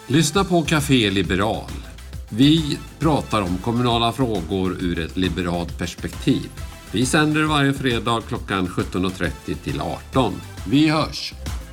Lyssna på Café Liberal. Vi pratar om kommunala frågor ur ett liberalt perspektiv. Vi sänder varje fredag klockan 17.30 till 18. Vi hörs!